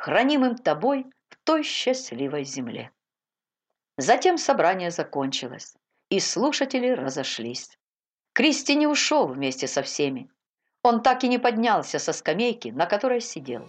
хранимым тобой в той счастливой земле. Затем собрание закончилось, и слушатели разошлись. Кристи не ушел вместе со всеми. Он так и не поднялся со скамейки, на которой сидел.